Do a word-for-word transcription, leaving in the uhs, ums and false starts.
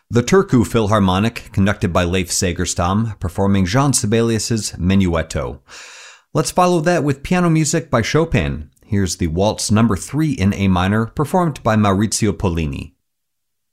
The Turku Philharmonic, conducted by Leif Segerstam, performing Jean Sibelius's Menuetto. Let's follow that with piano music by Chopin. Here's the Waltz number three in A minor, performed by Maurizio Pollini.